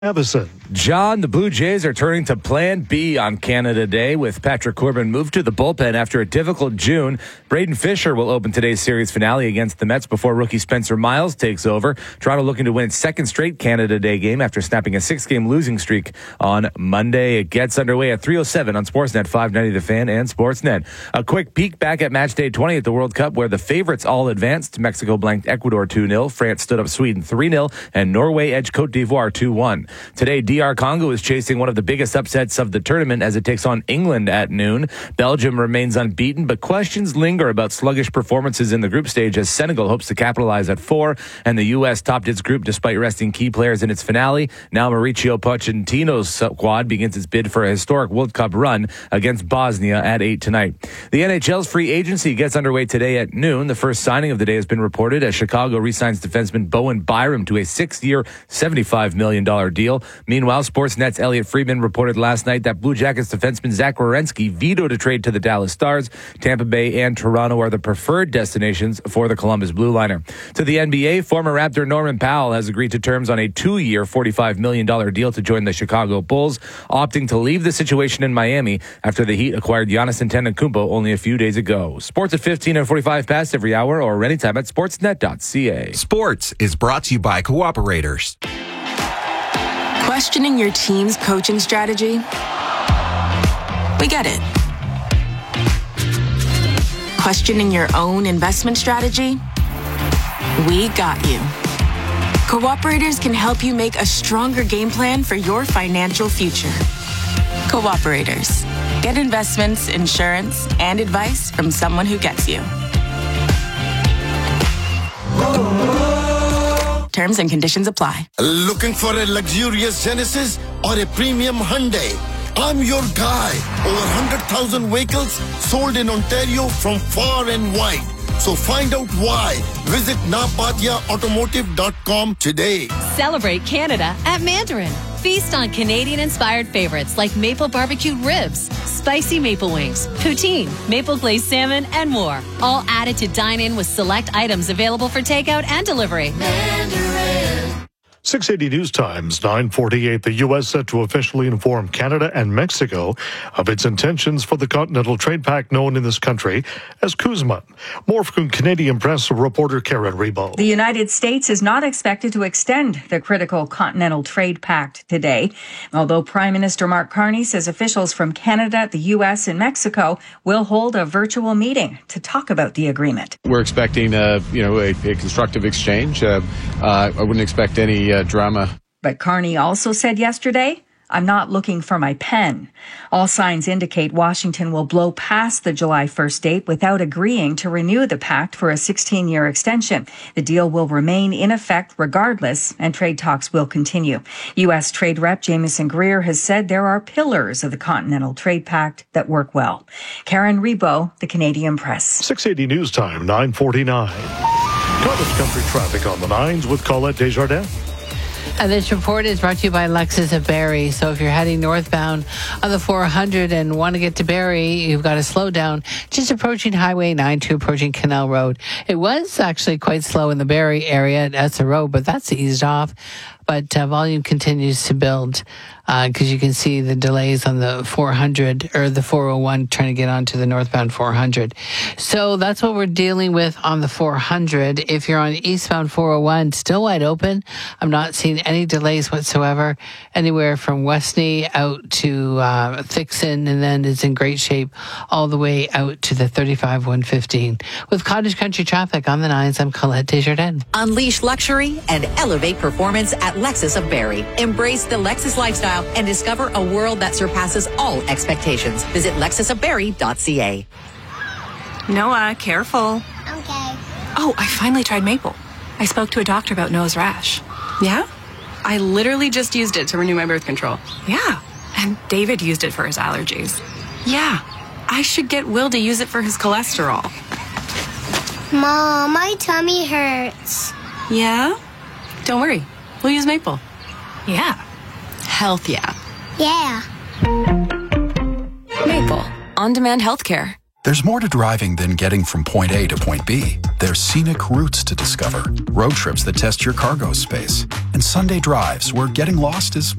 Evison. John, the Blue Jays are turning to Plan B on Canada Day with Patrick Corbin moved to the bullpen after a difficult June. Braden Fisher will open today's series finale against the Mets before rookie Spencer Miles takes over. Toronto looking to win its second straight Canada Day game after snapping a 6-game losing streak on Monday. It gets underway at 3:07 on Sportsnet 590 The Fan and Sportsnet. A quick peek back at match day 20 at the World Cup where the favorites all advanced. Mexico blanked Ecuador 2-0. France stood up Sweden 3-0 and Norway edged Cote d'Ivoire 2-1. Today, DR Congo is chasing one of the biggest upsets of the tournament as it takes on England at noon. Belgium remains unbeaten, but questions linger about sluggish performances in the group stage as Senegal hopes to capitalize at 4, and the U.S. topped its group despite resting key players in its finale. Now Mauricio Pochettino's squad begins its bid for a historic World Cup run against Bosnia at 8 tonight. The NHL's free agency gets underway today at noon. The first signing of the day has been reported as Chicago re-signs defenseman Bowen Byram to a 6-year, $75 million deal. Meanwhile, Sportsnet's Elliot Friedman reported last night that Blue Jackets defenseman Zach Werenski vetoed a trade to the Dallas Stars. Tampa Bay and Toronto are the preferred destinations for the Columbus Blue Liner. To the NBA, former Raptor Norman Powell has agreed to terms on a 2-year, $45 million deal to join the Chicago Bulls, opting to leave the situation in Miami after the Heat acquired Giannis Antetokounmpo only a few days ago. Sports at 15 and 45 past every hour or anytime at sportsnet.ca. Sports is brought to you by Cooperators. Questioning your team's coaching strategy? We get it. Questioning your own investment strategy? We got you. Cooperators can help you make a stronger game plan for your financial future. Cooperators. Get investments, insurance, and advice from someone who gets you. Terms and conditions apply. Looking for a luxurious Genesis or a premium Hyundai? I'm your guy. Over 100,000 vehicles sold in Ontario from far and wide. So find out why. Visit napatiaautomotive.com today. Celebrate Canada at Mandarin. Feast on Canadian-inspired favorites like maple barbecued ribs, spicy maple wings, poutine, maple glazed salmon, and more. All added to dine in with select items available for takeout and delivery. Mandarin. 680 News Times, 9:48. The U.S. set to officially inform Canada and Mexico of its intentions for the Continental Trade Pact known in this country as CUSMA. More from Canadian Press reporter Karen Rebo. The United States is not expected to extend the critical Continental Trade Pact today, although Prime Minister Mark Carney says officials from Canada, the U.S., and Mexico will hold a virtual meeting to talk about the agreement. We're expecting a constructive exchange. I wouldn't expect any drama. But Carney also said yesterday, I'm not looking for my pen. All signs indicate Washington will blow past the July 1st date without agreeing to renew the pact for a 16-year extension. The deal will remain in effect regardless, and trade talks will continue. U.S. Trade Rep Jamieson Greer has said there are pillars of the Continental Trade Pact that work well. Karen Rebo, The Canadian Press. 680 News Time, 9:49. College Country traffic on the 9s with Colette Desjardins. This report is brought to you by Lexus of Barrie. So if you're heading northbound on the 400 and want to get to Barrie, you've got to slow down. Just approaching Highway 92, approaching Canal Road. It was actually quite slow in the Barrie area at Essa Road, but that's eased off. But volume continues to build because you can see the delays on the 400 or the 401 trying to get onto the northbound 400. So that's what we're dealing with on the 400. If you're on eastbound 401, still wide open. I'm not seeing any delays whatsoever. Anywhere from Westney out to Thixon, and then it's in great shape all the way out to the 35-115. With Cottage Country traffic on the 9s, I'm Colette Desjardins. Unleash luxury and elevate performance at Lexus of Barrie. Embrace the Lexus lifestyle and discover a world that surpasses all expectations. Visit lexusofbarrie.ca. Noah, careful. Okay. Oh, I finally tried maple. I spoke to a doctor about Noah's rash. Yeah? I literally just used it to renew my birth control. Yeah. And David used it for his allergies. Yeah. I should get Will to use it for his cholesterol. Mom, my tummy hurts. Yeah? Don't worry. We'll use maple. Yeah. Health, yeah. Yeah. Maple. On-demand healthcare. There's more to driving than getting from point A to point B. There's scenic routes to discover, road trips that test your cargo space, and Sunday drives where getting lost is